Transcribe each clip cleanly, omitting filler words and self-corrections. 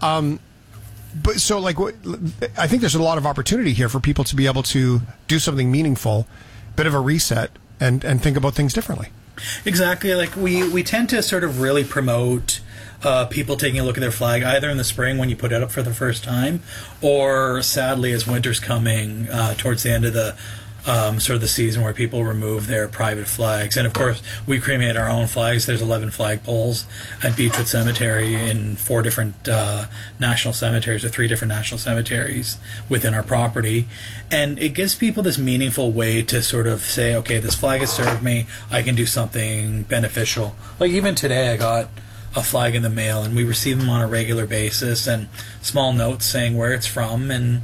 But so, like, I think there's a lot of opportunity here for people to be able to do something meaningful, bit of a reset, and think about things differently. Exactly. Like, we tend to sort of really promote people taking a look at their flag either in the spring when you put it up for the first time, or sadly as winter's coming towards the end of the sort of the season where people remove their private flags. And of course, we cremate our own flags. There's 11 flagpoles at Beechwood Cemetery in 4 different national cemeteries, or 3 different national cemeteries within our property. And it gives people this meaningful way to sort of say, okay, this flag has served me. I can do something beneficial. Like even today, I got a flag in the mail, and we receive them on a regular basis, and small notes saying where it's from, and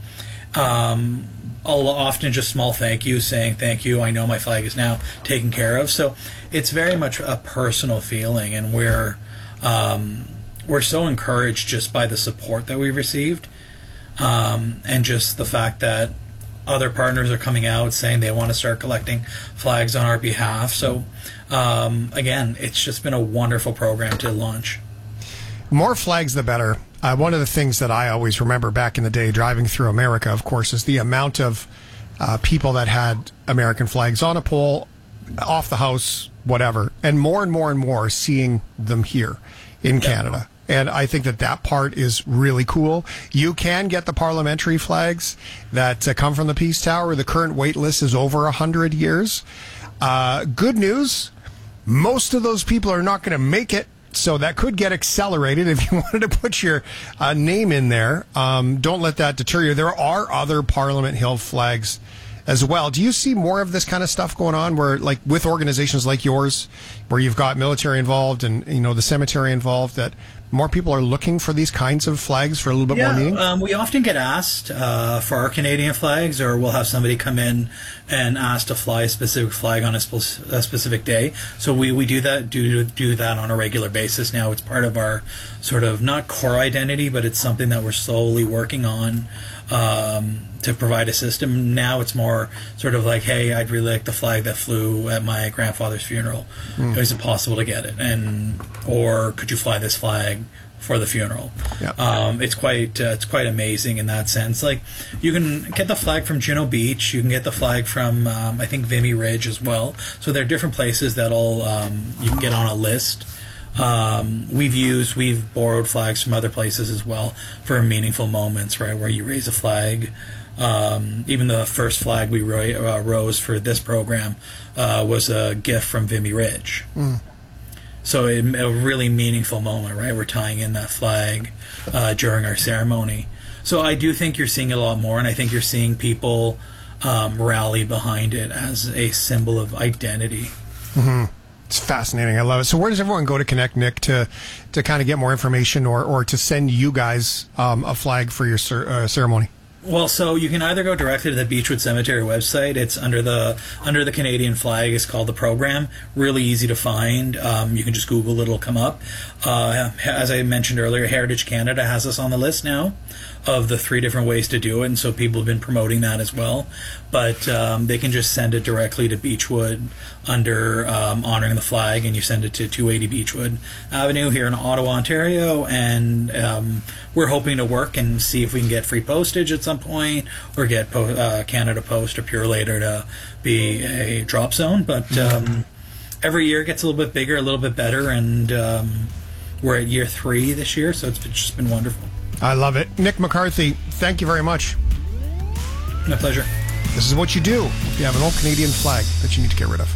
often just small thank you saying thank you, I know my flag is now taken care of. So it's very much a personal feeling, and we're so encouraged just by the support that we've received, and just the fact that other partners are coming out saying they want to start collecting flags on our behalf. So again, it's just been a wonderful program to launch. More flags, the better. One of the things that I always remember back in the day driving through America, of course, is the amount of people that had American flags on a pole, off the house, whatever, and more seeing them here in Canada. And I think that part is really cool. You can get the parliamentary flags that come from the Peace Tower. The current wait list is over 100 years. Good news, most of those people are not going to make it. So that could get accelerated if you wanted to put your name in there. Don't let that deter you. There are other Parliament Hill flags as well. Do you see more of this kind of stuff going on where, like, with organizations like yours, where you've got military involved and, you know, the cemetery involved, that more people are looking for these kinds of flags for a little bit more meaning? We often get asked for our Canadian flags, or we'll have somebody come in and ask to fly a specific flag on a specific day. So we do that on a regular basis now. It's part of our sort of, not core identity, but it's something that we're slowly working on to provide a system. Now it's more sort of like, hey, I'd really like the flag that flew at my grandfather's funeral. Is it possible to get it? Or could you fly this flag for the funeral? Yep. It's quite amazing in that sense. Like, you can get the flag from Juno Beach. You can get the flag from I think Vimy Ridge as well. So there are different places that'll you can get on a list. We've borrowed flags from other places as well for meaningful moments, right, where you raise a flag. Even the first flag we rose for this program was a gift from Vimy Ridge. So a really meaningful moment, right? We're tying in that flag during our ceremony. So I do think you're seeing it a lot more, and I think you're seeing people rally behind it as a symbol of identity. It's fascinating. I love it. So where does everyone go to connect, Nick, to kind of get more information or to send you guys a flag for your ceremony? Well, so you can either go directly to the Beechwood Cemetery website. It's under the Canadian flag. It's called the program. Really easy to find. You can just Google it. It'll come up. As I mentioned earlier, Heritage Canada has us on the list now of the 3 different ways to do it, and so people have been promoting that as well. But they can just send it directly to Beechwood under Honoring the Flag, and you send it to 280 Beechwood Avenue here in Ottawa, Ontario, and we're hoping to work and see if we can get free postage at some point, or get Canada Post or Purolator to be a drop zone. But every year it gets a little bit bigger, a little bit better, and we're at year 3 this year, so it's just been wonderful. I love it. Nick McCarthy, thank you very much. My pleasure. This is what you do if you have an old Canadian flag that you need to get rid of.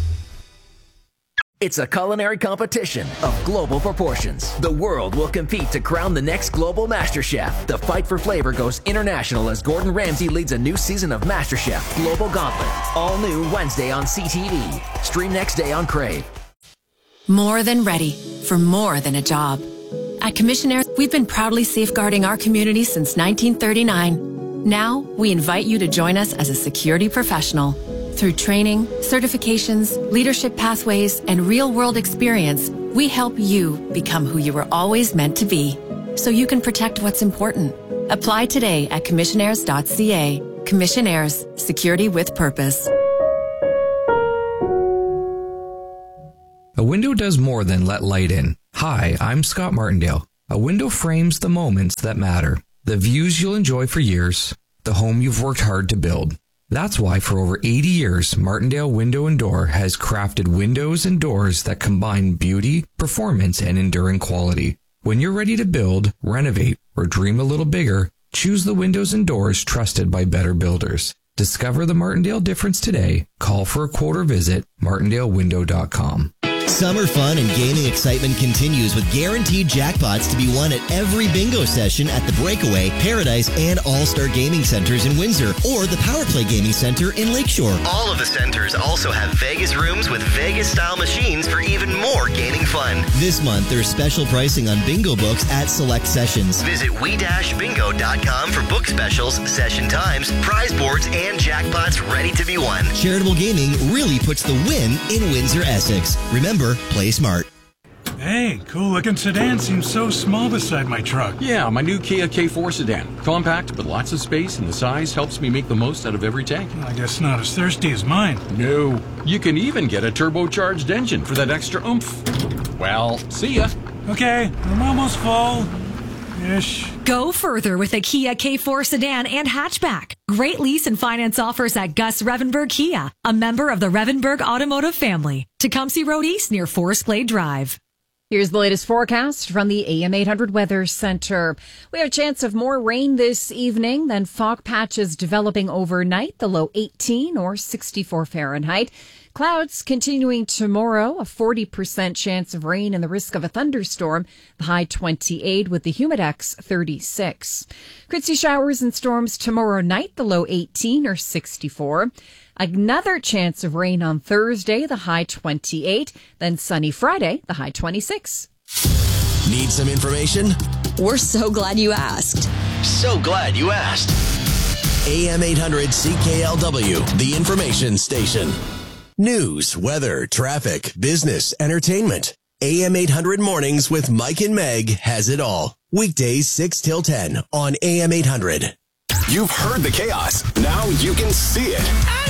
It's a culinary competition of global proportions. The world will compete to crown the next global Master Chef. The fight for flavor goes international as Gordon Ramsay leads a new season of Master Chef Global Gauntlet. All new Wednesday on CTV. Stream next day on Crave. More than ready for more than a job. At Commissionaires, we've been proudly safeguarding our community since 1939. Now, we invite you to join us as a security professional. Through training, certifications, leadership pathways, and real-world experience, we help you become who you were always meant to be, so you can protect what's important. Apply today at commissionaires.ca. Commissionaires, security with purpose. A window does more than let light in. Hi, I'm Scott Martindale. A window frames the moments that matter, the views you'll enjoy for years, the home you've worked hard to build. That's why for over 80 years, Martindale Window and Door has crafted windows and doors that combine beauty, performance, and enduring quality. When you're ready to build, renovate, or dream a little bigger, choose the windows and doors trusted by better builders. Discover the Martindale difference today. Call for a quote or visit martindalewindow.com. Summer fun and gaming excitement continues with guaranteed jackpots to be won at every bingo session at the Breakaway, Paradise, and All-Star Gaming Centers in Windsor or the Power Play Gaming Center in Lakeshore. All of the centers also have Vegas rooms with Vegas-style machines for even more gaming fun. This month, there's special pricing on bingo books at select sessions. Visit we-bingo.com for book specials, session times, prize boards, and jackpots ready to be won. Charitable gaming really puts the win in Windsor, Essex. Remember, play smart. Hey, cool-looking sedan seems so small beside my truck. Yeah, my new Kia K4 sedan. Compact, but lots of space, and the size helps me make the most out of every tank. I guess not as thirsty as mine. No. You can even get a turbocharged engine for that extra oomph. Well, see ya. Okay, I'm almost full. Ish. Go further with a Kia K4 sedan and hatchback. Great lease and finance offers at Gus Revenberg Kia, a member of the Revenberg Automotive family. Tecumseh Road East near Forest Glade Drive. Here's the latest forecast from the AM 800 Weather Center. We have a chance of more rain this evening, then fog patches developing overnight, the low 18 or 64 Fahrenheit. Clouds continuing tomorrow, a 40% chance of rain and the risk of a thunderstorm, the high 28 with the humidex 36. Could see showers and storms tomorrow night, the low 18 or 64. Another chance of rain on Thursday, the high 28. Then sunny Friday, the high 26. Need some information? We're so glad you asked. So glad you asked. AM 800 CKLW, the information station. News, weather, traffic, business, entertainment. AM 800 Mornings with Mike and Meg has it all. Weekdays 6 till 10 on AM 800. You've heard the chaos. Now you can see it.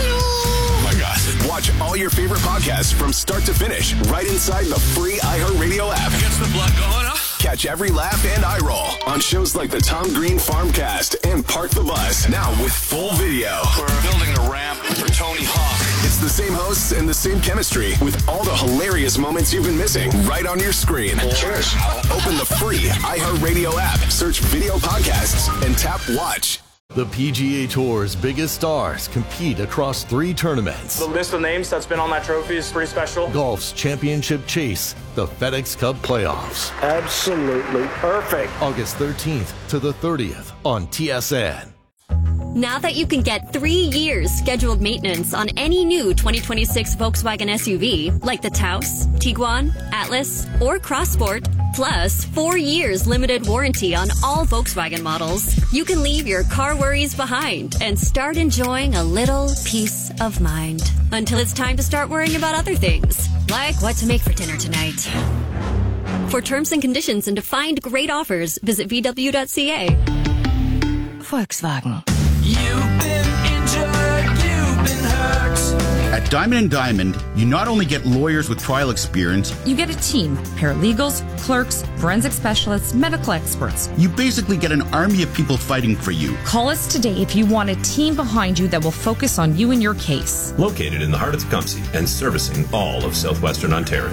Oh my gosh. Watch all your favorite podcasts from start to finish right inside the free iHeartRadio app. Gets the blood going, huh? Catch every laugh and eye roll on shows like the Tom Green Farmcast and Park the Bus. Now with full video. We're building a ramp for Tony Hawk. It's the same hosts and the same chemistry with all the hilarious moments you've been missing right on your screen. Cheers. Open the free iHeartRadio app, search video podcasts, and tap watch. The PGA Tour's biggest stars compete across 3 tournaments. The list of names that's been on that trophy is pretty special. Golf's championship chase, the FedEx Cup playoffs. Absolutely perfect. August 13th to the 30th on TSN. Now that you can get 3 years scheduled maintenance on any new 2026 Volkswagen SUV, like the Taos, Tiguan, Atlas, or Crossport, plus 4 years limited warranty on all Volkswagen models, you can leave your car worries behind and start enjoying a little peace of mind. Until it's time to start worrying about other things, like what to make for dinner tonight. For terms and conditions and to find great offers, visit VW.ca. Volkswagen. You've been injured, you've been hurt. At Diamond & Diamond, you not only get lawyers with trial experience, you get a team, paralegals, clerks, forensic specialists, medical experts. You basically get an army of people fighting for you. Call us today if you want a team behind you that will focus on you and your case. Located in the heart of Tecumseh and servicing all of southwestern Ontario.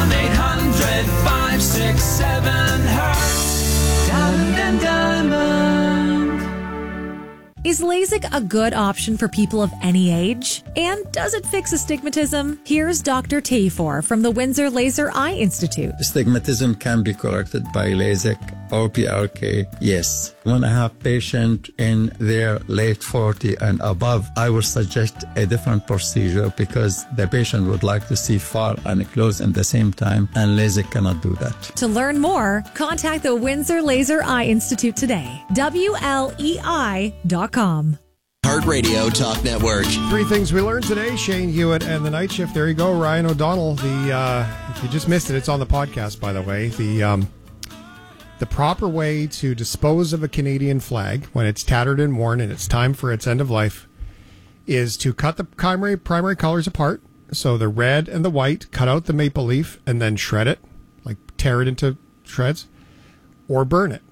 1-800-567-HURT. Diamond & Diamond. Is LASIK a good option for people of any age? And does it fix astigmatism? Here's Dr. Tafor from the Windsor Laser Eye Institute. Astigmatism can be corrected by LASIK or PRK, yes. When I have patient in their late 40 and above, I would suggest a different procedure because the patient would like to see far and close at the same time, and LASIK cannot do that. To learn more, contact the Windsor Laser Eye Institute today. WLEI.com. Heart Radio Talk Network. 3 things we learned today. Shane Hewitt and the Night Shift. There you go. Ryan O'Donnell. If you just missed it, it's on the podcast, by the way. The proper way to dispose of a Canadian flag when it's tattered and worn and it's time for its end of life is to cut the primary colors apart. So the red and the white, cut out the maple leaf and then shred it, like tear it into shreds. or burn it.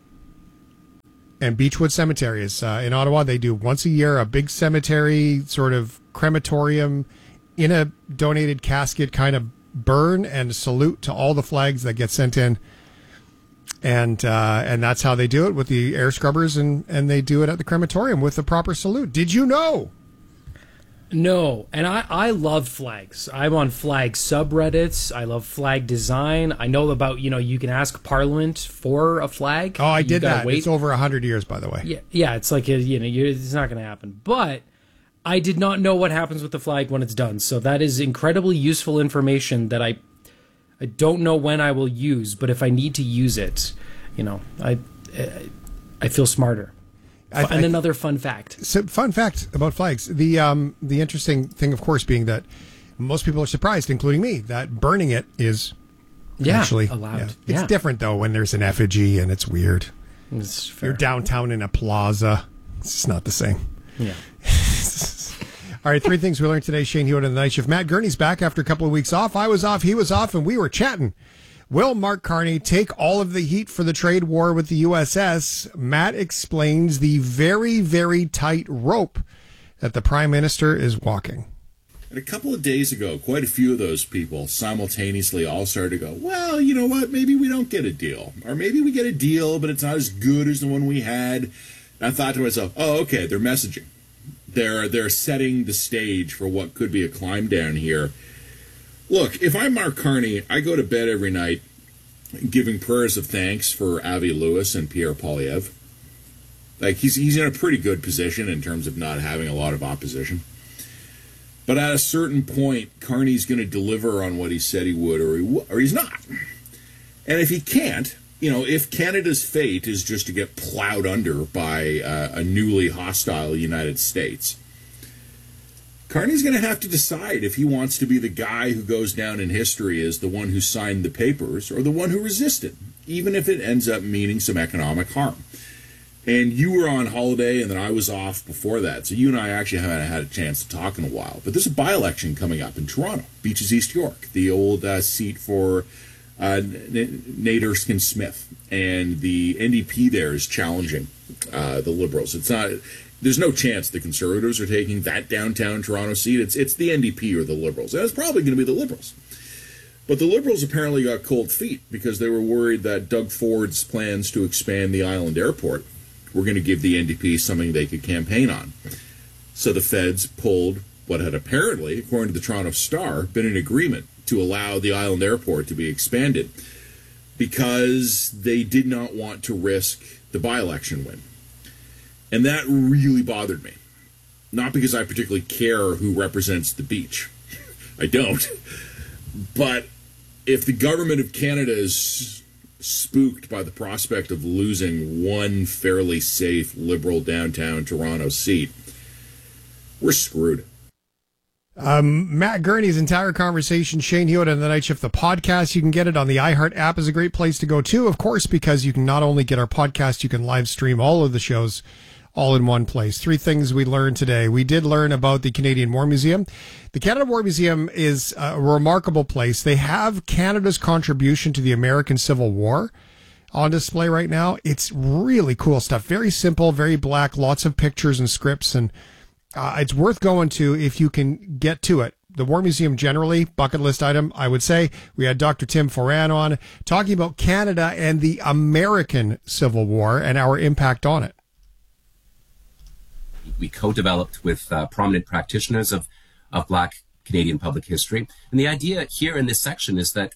And Beechwood Cemetery is in Ottawa. They do once a year a big cemetery sort of crematorium in a donated casket kind of burn and salute to all the flags that get sent in. And that's how they do it with the air scrubbers, and they do it at the crematorium with the proper salute. Did you know? No, and I love flags. I'm on flag subreddits. I love flag design. I know about, you can ask Parliament for a flag. Oh, I did that. Wait. It's over 100 years, by the way. Yeah, it's like, it's not going to happen. But I did not know what happens with the flag when it's done. So that is incredibly useful information that I don't know when I will use, but if I need to use it, I feel smarter. And another fun fact. So, fun fact about flags. The interesting thing, of course, being that most people are surprised, including me, that burning it is actually allowed. Yeah. It's different, though, when there's an effigy and it's weird. It's fair. You're downtown in a plaza. It's just not the same. Yeah. All right, 3 things we learned today. Shane Hewitt on the Night Shift. Matt Gurney's back after a couple of weeks off. I was off, he was off, and we were chatting. Will Mark Carney take all of the heat for the trade war with the USS? Matt explains the very, very tight rope that the Prime Minister is walking. And a couple of days ago, quite a few of those people simultaneously all started to go, well, you know what, maybe we don't get a deal. Or maybe we get a deal, but it's not as good as the one we had. And I thought to myself, oh, okay, they're messaging. They're setting the stage for what could be a climb down here. Look, if I'm Mark Carney, I go to bed every night giving prayers of thanks for Avi Lewis and Pierre Poilievre. Like, he's in a pretty good position in terms of not having a lot of opposition. But at a certain point, Carney's going to deliver on what he said he would, or he's not. And if he can't, if Canada's fate is just to get plowed under by a newly hostile United States, Carney's going to have to decide if he wants to be the guy who goes down in history as the one who signed the papers or the one who resisted, even if it ends up meaning some economic harm. And you were on holiday, and then I was off before that, so you and I actually haven't had a chance to talk in a while. But there's a by-election coming up in Toronto, Beaches East York, the old seat for Nate Erskine-Smith, and the NDP there is challenging the Liberals. There's no chance the Conservatives are taking that downtown Toronto seat. It's the NDP or the Liberals, and it's probably going to be the Liberals. But the Liberals apparently got cold feet because they were worried that Doug Ford's plans to expand the Island Airport were going to give the NDP something they could campaign on. So the feds pulled what had apparently, according to the Toronto Star, been an agreement to allow the Island Airport to be expanded because they did not want to risk the by-election win. And that really bothered me. Not because I particularly care who represents the beach. I don't. But if the government of Canada is spooked by the prospect of losing one fairly safe Liberal downtown Toronto seat, we're screwed. Matt Gurney's entire conversation, Shane Hewitt and the Night Shift, the podcast. You can get it on the iHeart app, is a great place to go too, of course, because you can not only get our podcast, you can live stream all of the shows all in one place. 3 things we learned today. We did learn about the Canadian War Museum. The Canada War Museum is a remarkable place. They have Canada's contribution to the American Civil War on display right now. It's really cool stuff. Very simple, very black, lots of pictures and scripts, and it's worth going to if you can get to it. The War Museum generally, bucket list item, I would say. We had Dr. Tim Foran on talking about Canada and the American Civil War and our impact on it. We co-developed with prominent practitioners of Black Canadian public history. And the idea here in this section is that,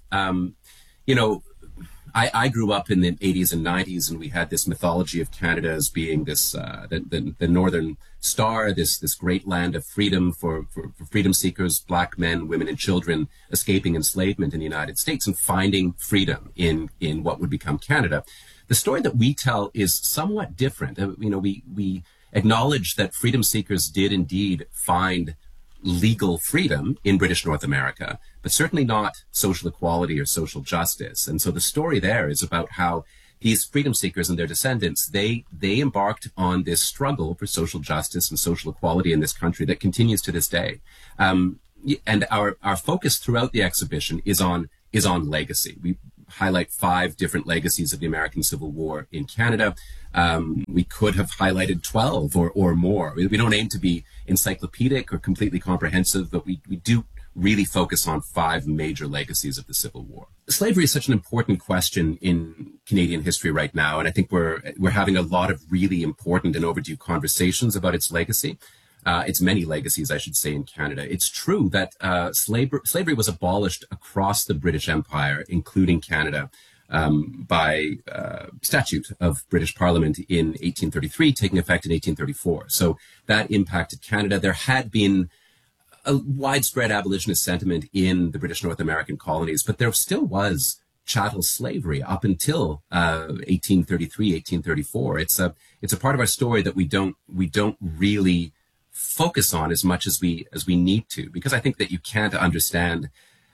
I grew up in the 80s and 90s, and we had this mythology of Canada as being this the Northern Star, this great land of freedom for freedom seekers, Black men, women, and children escaping enslavement in the United States and finding freedom in what would become Canada. The story that we tell is somewhat different. We acknowledge that freedom seekers did indeed find legal freedom in British North America, but certainly not social equality or social justice. And so the story there is about how these freedom seekers and their descendants, they embarked on this struggle for social justice and social equality in this country that continues to this day. And our focus throughout the exhibition is on legacy. highlight 5 different legacies of the American Civil War in Canada. We could have highlighted 12 or more. We don't aim to be encyclopedic or completely comprehensive, but we do really focus on 5 major legacies of the Civil War. Slavery is such an important question in Canadian history right now, and I think we're having a lot of really important and overdue conversations about its legacy. Its many legacies, I should say, in Canada. It's true that slavery was abolished across the British Empire, including Canada, by statute of British Parliament in 1833, taking effect in 1834. So that impacted Canada. There had been a widespread abolitionist sentiment in the British North American colonies, but there still was chattel slavery up until 1833, 1834. It's a part of our story that we don't really focus on as much as we need to, because I think that you can't understand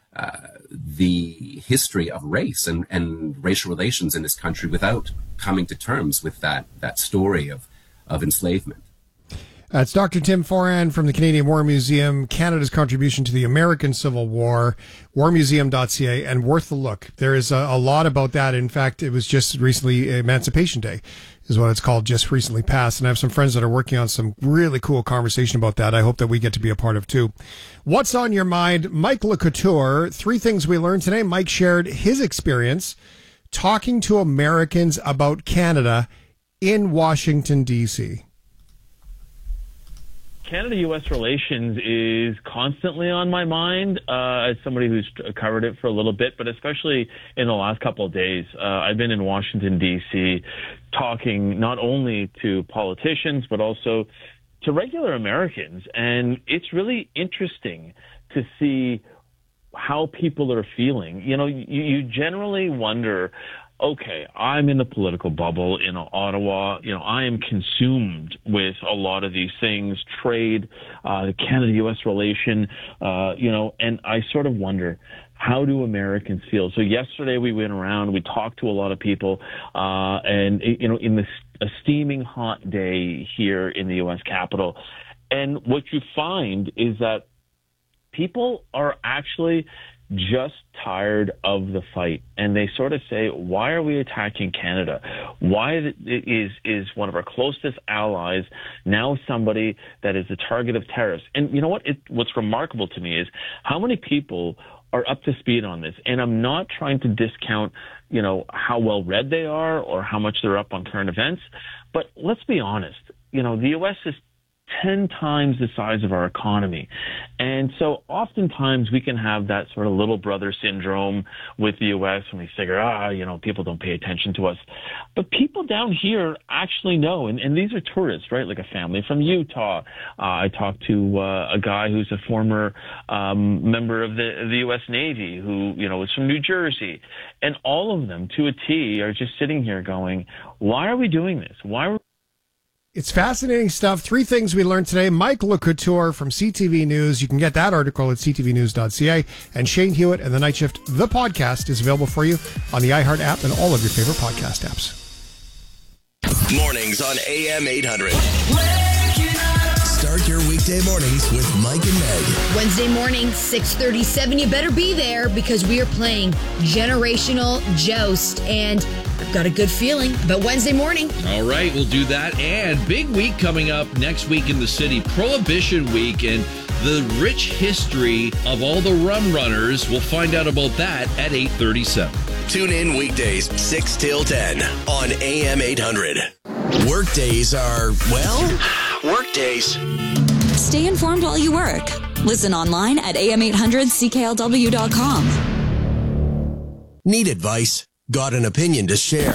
the history of race and racial relations in this country without coming to terms with that story of enslavement. It's Dr. Tim Foran from the Canadian War Museum, Canada's contribution to the American Civil War, warmuseum.ca, and worth the look. There is a lot about that. In fact, it was just recently Emancipation Day is what it's called, just recently passed. And I have some friends that are working on some really cool conversation about that. I hope that we get to be a part of too. What's on your mind? Mike LeCouture, 3 things we learned today. Mike shared his experience talking to Americans about Canada in Washington, D.C. Canada-U.S. relations is constantly on my mind as somebody who's covered it for a little bit, but especially in the last couple of days. I've been in Washington, D.C., talking not only to politicians, but also to regular Americans. And it's really interesting to see how people are feeling. You know, you generally wonder, okay, I'm in the political bubble in Ottawa. You know, I am consumed with a lot of these things, trade, the Canada-U.S. relation, and I sort of wonder, how do Americans feel? So yesterday we went around, we talked to a lot of people, and, in a steaming hot day here in the U.S. Capitol. And what you find is that people are actually just tired of the fight, and they sort of say, why are we attacking Canada? Why is one of our closest allies now somebody that is the target of tariffs? And you know what? What's remarkable to me is how many people are up to speed on this. And I'm not trying to discount, how well read they are or how much they're up on current events, but let's be honest. The U.S. is 10 times the size of our economy. And so oftentimes we can have that sort of little brother syndrome with the U.S. when we figure, people don't pay attention to us. But people down here actually know, and these are tourists, right? Like a family from Utah. I talked to a guy who's a former member of the U.S. Navy who, is from New Jersey. And all of them, to a T, are just sitting here going, why are we doing this? It's fascinating stuff. 3 things we learned today. Mike LeCouture from CTV News. You can get that article at ctvnews.ca. And Shane Hewitt and The Night Shift, the podcast, is available for you on the iHeart app and all of your favorite podcast apps. Mornings on AM 800. Start your weekday mornings with Mike and Meg. Wednesday morning, 6:37. You better be there because we are playing Generational Joust. And I've got a good feeling about Wednesday morning. All right, we'll do that. And big week coming up next week in the city, Prohibition Week, and the rich history of all the rum runners. We'll find out about that at 8:37. Tune in weekdays 6 till 10 on AM 800. Workdays are, workdays. Stay informed while you work. Listen online at am800cklw.com. Need advice? Got an opinion to share?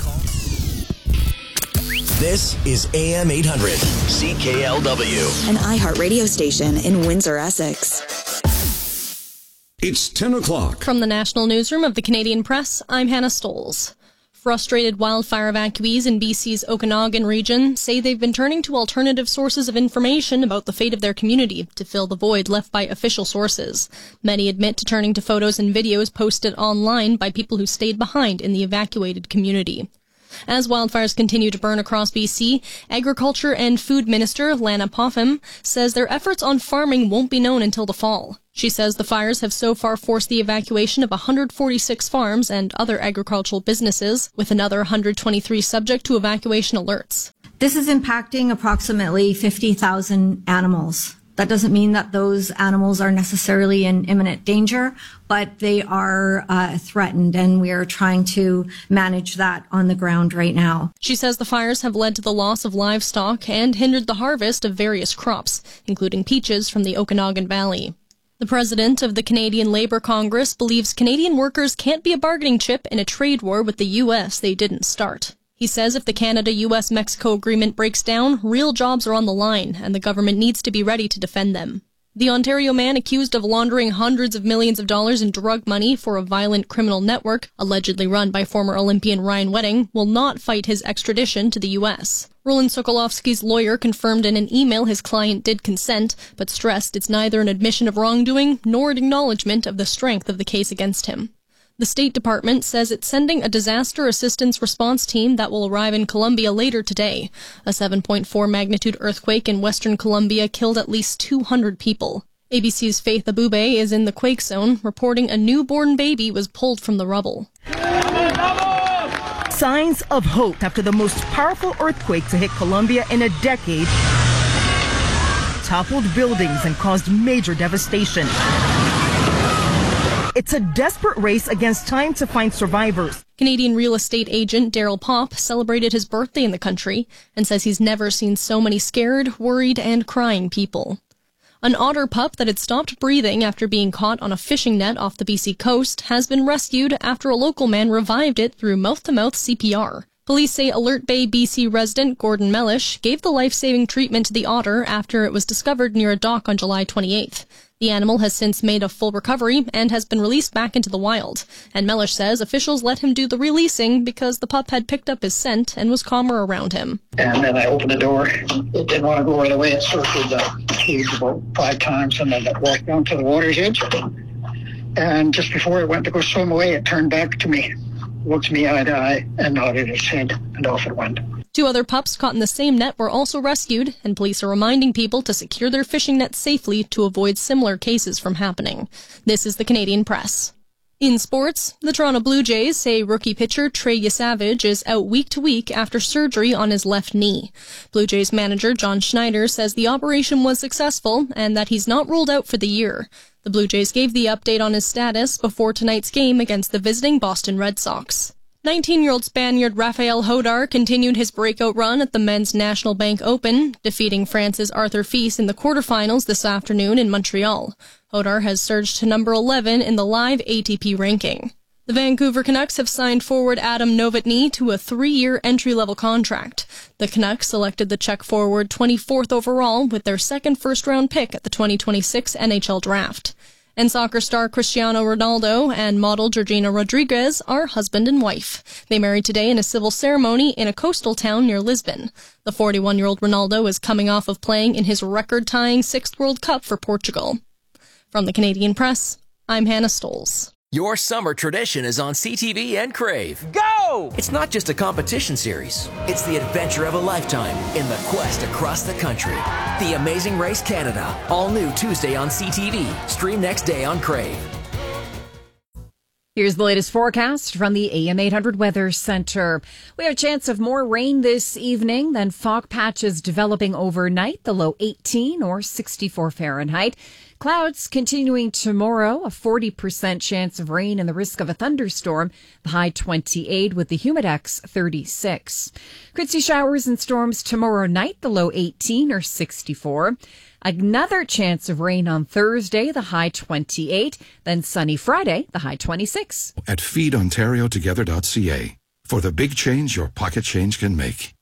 This is AM 800 CKLW, an iHeart radio station in Windsor, Essex. It's 10 o'clock. From the National Newsroom of the Canadian Press, I'm Hannah Stoles. Frustrated wildfire evacuees in BC's Okanagan region say they've been turning to alternative sources of information about the fate of their community to fill the void left by official sources. Many admit to turning to photos and videos posted online by people who stayed behind in the evacuated community. As wildfires continue to burn across BC, Agriculture and Food Minister Lana Popham says their efforts on farming won't be known until the fall. She says the fires have so far forced the evacuation of 146 farms and other agricultural businesses, with another 123 subject to evacuation alerts. This is impacting approximately 50,000 animals. That doesn't mean that those animals are necessarily in imminent danger, but they are threatened, and we are trying to manage that on the ground right now. She says the fires have led to the loss of livestock and hindered the harvest of various crops, including peaches from the Okanagan Valley. The president of the Canadian Labour Congress believes Canadian workers can't be a bargaining chip in a trade war with the U.S. they didn't start. He says if the Canada-U.S.-Mexico agreement breaks down, real jobs are on the line, and the government needs to be ready to defend them. The Ontario man accused of laundering hundreds of millions of dollars in drug money for a violent criminal network, allegedly run by former Olympian Ryan Wedding, will not fight his extradition to the U.S. Roland Sokolowski's lawyer confirmed in an email his client did consent, but stressed it's neither an admission of wrongdoing nor an acknowledgement of the strength of the case against him. The State Department says it's sending a disaster assistance response team that will arrive in Colombia later today. A 7.4 magnitude earthquake in western Colombia killed at least 200 people. ABC's Faith Abube is in the quake zone, reporting a newborn baby was pulled from the rubble. Signs of hope after the most powerful earthquake to hit Colombia in a decade toppled buildings and caused major devastation. It's a desperate race against time to find survivors. Canadian real estate agent Daryl Popp celebrated his birthday in the country and says he's never seen so many scared, worried, and crying people. An otter pup that had stopped breathing after being caught on a fishing net off the BC coast has been rescued after a local man revived it through mouth-to-mouth CPR. Police say Alert Bay, BC resident Gordon Mellish gave the life-saving treatment to the otter after it was discovered near a dock on July 28th. The animal has since made a full recovery and has been released back into the wild. And Mellish says officials let him do the releasing because the pup had picked up his scent and was calmer around him. And then I opened the door. It didn't want to go right away. It circled the cage about 5 times and then it walked down to the water's edge. And just before it went to go swim away, it turned back to me, looked me eye to eye, and nodded its head, and off it went. 2 other pups caught in the same net were also rescued, and police are reminding people to secure their fishing nets safely to avoid similar cases from happening. This is the Canadian Press. In sports, the Toronto Blue Jays say rookie pitcher Trey Yesavage is out week to week after surgery on his left knee. Blue Jays manager John Schneider says the operation was successful and that he's not ruled out for the year. The Blue Jays gave the update on his status before tonight's game against the visiting Boston Red Sox. 19-year-old Spaniard Rafael Hodar continued his breakout run at the Men's National Bank Open, defeating France's Arthur Fils in the quarterfinals this afternoon in Montreal. Hodar has surged to number 11 in the live ATP ranking. The Vancouver Canucks have signed forward Adam Novotny to a 3-year entry-level contract. The Canucks selected the Czech forward 24th overall with their second first-round pick at the 2026 NHL Draft. And soccer star Cristiano Ronaldo and model Georgina Rodriguez are husband and wife. They married today in a civil ceremony in a coastal town near Lisbon. The 41-year-old Ronaldo is coming off of playing in his record-tying 6th World Cup for Portugal. From the Canadian Press, I'm Hannah Stolz. Your summer tradition is on CTV and Crave. Go! It's not just a competition series. It's the adventure of a lifetime in the quest across the country. The Amazing Race Canada. All new Tuesday on CTV. Stream next day on Crave. Here's the latest forecast from the AM 800 Weather Center. We have a chance of more rain this evening, then fog patches developing overnight, the low 18 or 64 Fahrenheit. Clouds continuing tomorrow, a 40% chance of rain and the risk of a thunderstorm, the high 28 with the humidex 36. Could see showers and storms tomorrow night, the low 18 or 64. Another chance of rain on Thursday, the high 28. Then sunny Friday, the high 26. At feedontariotogether.ca. For the big change your pocket change can make.